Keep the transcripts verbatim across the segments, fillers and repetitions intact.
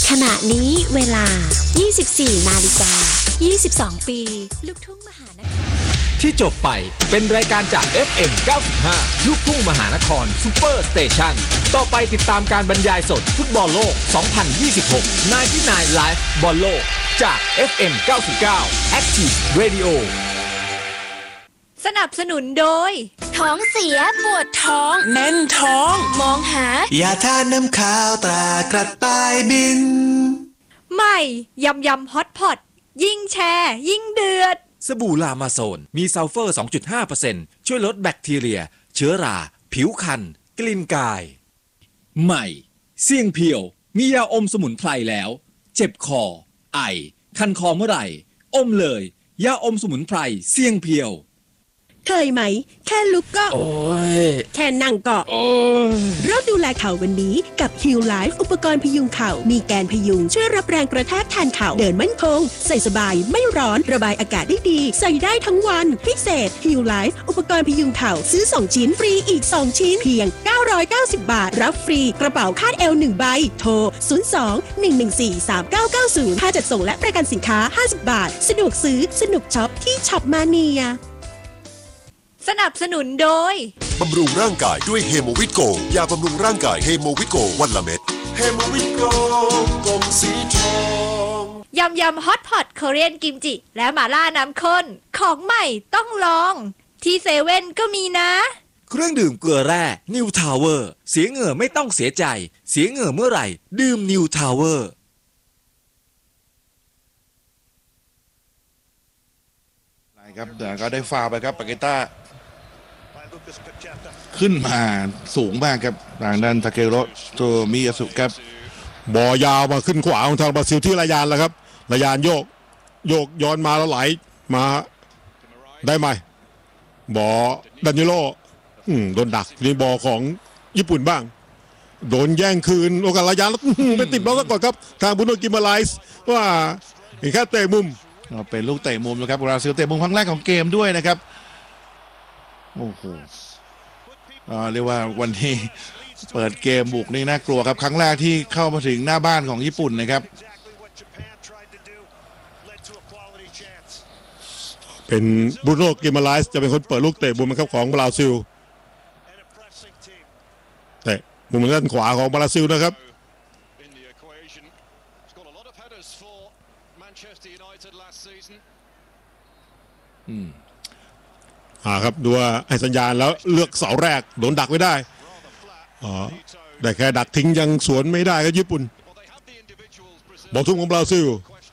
ขณะนี้เวลา ยี่สิบสี่ นาฬิกา ยี่สิบสอง ปีลูกทุ่งมหานครที่จบไปเป็นรายการจาก เอฟ เอ็ม เก้าสิบห้า ลูกทุ่งมหานครซุปเปอร์สเตชันต่อไปติดตามการบรรยายสดฟุตบอลโลก สองพันยี่สิบหก ไนน์ตี้ไนน์ Live บอลโลกจาก เอฟ เอ็ม เก้าสิบเก้า Active Radio สนับสนุนโดยท้องเสียปวดท้องแน่นท้องมองหายาทาน้ำขาวตรากระต่ายบินใหม่ยำยำฮอตพอตยิ่งแชร์ยิ่งเดือดสบู่ลามาโซนมีซัลเฟอร์ สองจุดห้าเปอร์เซ็นต์ ช่วยลดแบคทีเรียเชื้อราผิวคันกลิ่นกายใหม่เสี่ยงเพียวมียาอมสมุนไพรแล้วเจ็บคอไอคันคอเมื่อไหร่อมเลยยาอมสมุนไพรเสี่ยงเพียวเคยไหมแค่ลุกก็โอ้ยแค่นั่งก็โอ้ยเริ่มดูแลเข่าวันนี้กับ Heal Life อุปกรณ์พยุงเข่ามีแกนพยุงช่วยรับแรงกระแทกแทนเข่าเดินมั่นคงใส่สบายไม่ร้อนระบายอากาศได้ดีใส่ได้ทั้งวันพิเศษ Heal Life อุปกรณ์พยุงเข่าซื้อสองชิ้นฟรีอีกสองชิ้นเพียงเก้าร้อยเก้าสิบบาทรับฟรีกระเป๋าคาดเอวหนึ่งใบโทรศูนย์ สอง หนึ่ง หนึ่ง สี่ สาม เก้า เก้า ศูนย์ค่าจัดส่งและประกันสินค้าห้าสิบบาทสะดวกซื้อสนุกช็อปที่ช็อปมาเนียสนับสนุนโดยบำรุงร่างกายด้วยเฮโมวิตโกยาบำรุงร่างกายเฮโมวิตโกวันละเม็ดเฮโมวิตโกกลมสีทองยำยำฮอตพอตโคเรียนกิมจิและหม่าล่าน้ำข้นของใหม่ต้องลองที่เซเว่นก็มีนะเครื่องดื่มเกลือแร่นิวทาวเวอร์เสียเหงื่อไม่ต้องเสียใจเสียเหงื่อเมื่อไหร่ดื่มนิวทาวเวอร์ครับแต่ก็ได้ฟาวไปครับปาเกต้าขึ้นมาสูงมากครับทางด้านทาเกโรโตมิยาสุครับบอลยาวมาขึ้นขวาของทางบราซิลที่ระยานแล้วครับระยานโยกโยกย้อนมาแล้วไหลมาได้ไหมบอลดานิโลโดนดักนี่บอลของญี่ปุ่นบ้างโดนแย่งคืนโอกาสระยานแล้วไปติดบอลซะก่อนครับทางบุโนกิมาไลส์ว่าเห็นแค่เตะมุมเป็นลูกเตะมุมนะครับบราซิลเตะมุมครั้งแรกของเกมด้วยนะครับโอ้โหเรียกว่าวันนี้เปิดเกมบุกนี่น่ากลัวครับครั้งแรกที่เข้ามาถึงหน้าบ้านของญี่ปุ่นนะครับเป็นบรูโน่กิมาไลส์จะเป็นคนเปิดลูกเตะมุมครับของบราซิลเตะมุมด้านขวาของบราซิลนะครับอืมอ่าครับดูว่าให้สัญญาณแล้วเลือกเสาแรกโดนดักไม่ได้อ๋อแต่แค่ดักทิ้งยังสวนไม่ได้ครับญี่ปุ่นบอลทุ่มของบราซิล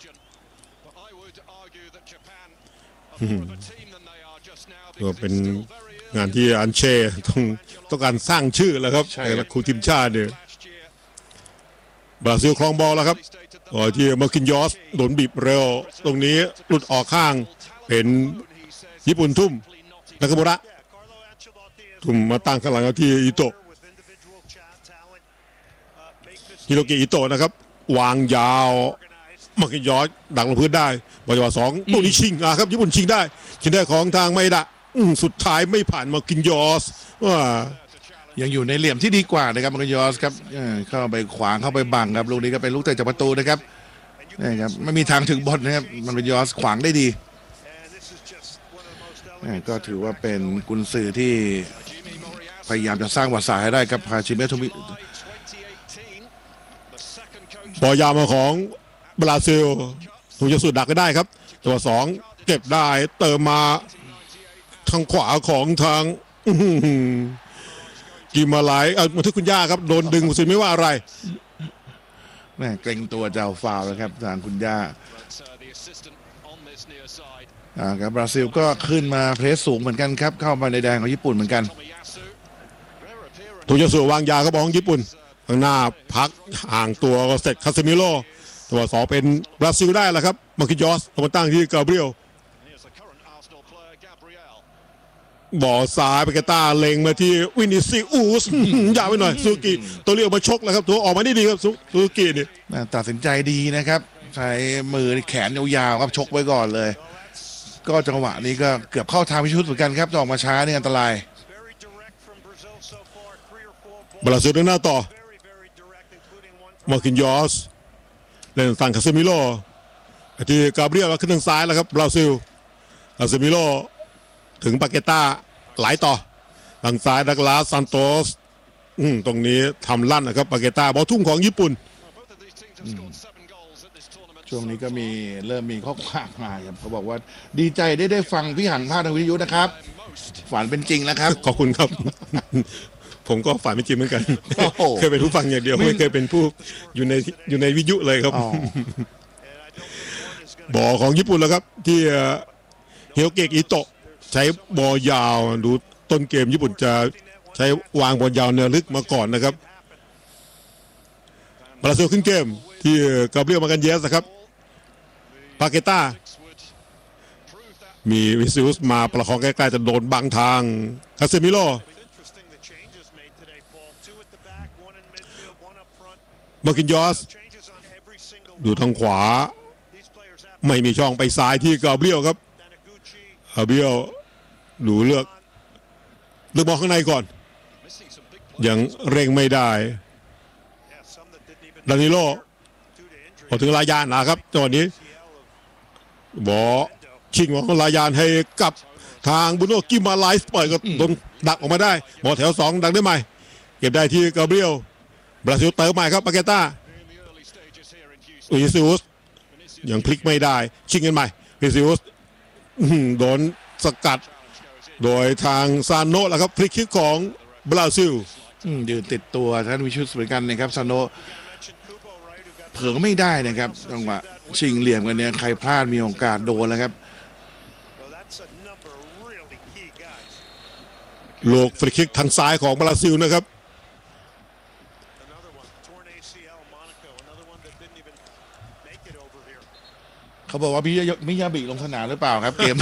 ก็เป็นงานที่อันเช่ต้องต้องการสร้างชื่อแล้วครับในครูทีมชาติเนี่ยบราซิลครองบอลแล้วครับก่อนที่มาคินยอสโดนบีบเร็วตรงนี้หลุดออกข้างเป็นญี่ปุ่นทุ่มนักบุระทุ่มมาตั้งข้างหลังที่อิโตะฮิโรกิอิโตะนะครับวางยาวมาคินยอสดักลงพื้นได้บอลจังหวะสองตัวนี้ชิงอ่ะครับญี่ปุ่นชิงได้ชิงได้ของทางไมดะสุดท้ายไม่ผ่านมาคินยอสว่ายังอยู่ในเหลี่ยมที่ดีกว่านะครับมาคินยอสครับเข้าไปขวางเข้าไปบังครับลูกนี้ก็เป็นลูกเตะจากประตูนะครับนี่ครับไม่มีทางถึงบอลนะครับมันเป็นยอสขวางได้ดีก็ถือว่าเป็นกุนซือที่พยายามจะสร้างวัดสายให้ได้กับฮาชิเมะโทมิบอลยาวมาของบราซิลถูกจะสุดดักก็ได้ครับตัวสองเก็บได้เติมมาทางขวาของทางกิมาไลเออมาที่คุณย่าครับโดนดึงสุดไม่ว่าอะไรแม่เกรงตัวจะเอาฟาวล์นะครับทางคุณย่าอ่าครับบราซิลก็ขึ้นมาเพรสสูงเหมือนกันครับเข้ามาในแดงของญี่ปุ่นเหมือนกันถูกจะสู่วางยาเขาบอกของญี่ปุ่นข้างหน้าพักห่างตัวเสร็จคาเซมิโลตัวสองเป็นบราซิลได้แล้วครับมาคิยอสตัวตั้งที่กาเบรียลบอลซ้ายไปกาตาเล็งมาที่วินิซิอุสยาวไปหน่อยซูกิตัวเรียวมาชกแล้วครับตัวออกมาได้ดีครับซูกินี่ตัดสินใจดีนะครับใช้มือแขนยาวๆครับชกไว้ก่อนเลยก็จังหวะนี้ก็เกือบเข้าทางพิชุดเหมือนกันครับจะออกมาช้านี่อันตรายบราซิลเดินหน้าต่อมาคินยอสเล่นสั่งคาเซมิโลที่กาเบรียลขึ้นทางซ้ายแล้วครับบราซิลคาเซมิโลถึงปาเกต้าไหลต่อทางซ้ายดักลาสซานโตสตรงนี้ทำลั่นนะครับปาเกต้าบอลทุ่งของญี่ปุ่นช่วงนี้ก็มีเริ่มมีข้อความมาครับเขาบอกว่าดีใจได้ได้ฟังพี่หันภาคทางวิทยุนะครับฝันเป็นจริงแล้วครับขอบคุณครับ ผมก็ฝันเป็นจริงเหมือนกัน เคยเป็นผู้ฟังอย่างเดียวไม่เคยเป็นผู้อยู่ในอยู่ในวิทยุเลยครับบอลของญี่ปุ่นแล้วครับที่เฮโอเกะอิโตะใช้บอลยาวดูต้นเกมญี่ปุ่นจะใช้วางบอลยาวเนื้อลึกมาก่อนนะครับบราซิลขึ้นเกมที่กาเบรียลมากันเยสนะครับปาเกต้ามีวิซิอุสมาประคองใกล้ๆจะโดนบังทางคาเซมิโลมาร์กินยอสดูทางขวาไม่มีช่องไปซ้ายที่กาเบรียลครับกาเบรียลดูเลือกเลือกบอลข้างในก่อนยังเร่งไม่ได้ดานิโลพอถึงลายานนะครับจังหวะนี้บอลชิงของลายานให้กับทางบุโนกิมาไลส์ปล่อยก็โดนดักออกมาได้บอลแถวสองดักได้ไหมเก็บได้ที่กาเบรียลบราซิลเติมใหม่ครับปาเกต้าอุยซิอุสยังพลิกไม่ได้ชิงกันใหม่อุยซิอุสโดนสกัดโดยทางซานโนะแล้วครับพลิกคิกของบราซิลยืนติดตัวท่านวิชุสเหมือนกันนะครับซานโนะเผลอไม่ได้นะครับจังหวะชิงเหลี่ยมกันเนี่ยใครพลาดมีโอกาสโดนแล้วครับโลกฟรีคิกทางซ้ายของบราซิลนะครับเขาบอกว่ามิยามิยาบิลงสนามหรือเปล่าครับเกม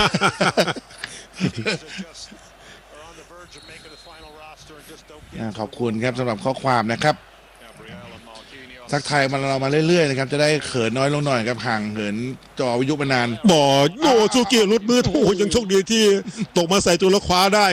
ขอบคุณครับสำหรับข้อความนะครับทักทายมาเรามาเรื่อยๆนะครับจะได้เขินน้อยลงหน่อยครับห่างเหินจอวิทยุมานานบอลโนซูกิรุดมือโอ้ยังโชคดีที่ตกมาใส่ตัวแล้วคว้าได้